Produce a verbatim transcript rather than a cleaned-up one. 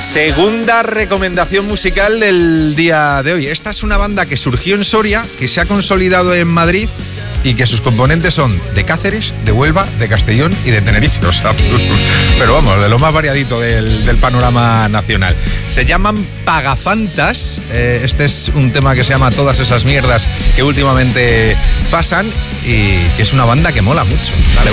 Segunda recomendación musical del día de hoy. Esta es una banda que surgió en Soria, que se ha consolidado en Madrid y que sus componentes son de Cáceres, de Huelva, de Castellón y de Tenerife. O sea, pero vamos, de lo más variadito del, del panorama nacional. Se llaman Pagafantas. Eh, este es un tema que se llama Todas esas mierdas que últimamente pasan y que es una banda que mola mucho. Dale.